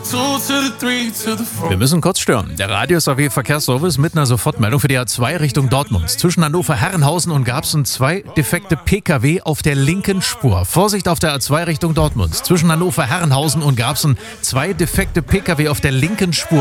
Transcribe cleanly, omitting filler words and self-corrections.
Wir müssen kurz stören. Der Radius AW Verkehrsservice mit einer Sofortmeldung für die A2 Richtung Dortmund. Zwischen Hannover Herrenhausen und Garbsen 2 defekte Pkw auf der linken Spur. Vorsicht auf der A2 Richtung Dortmund. Zwischen Hannover Herrenhausen und Garbsen 2 defekte Pkw auf der linken Spur.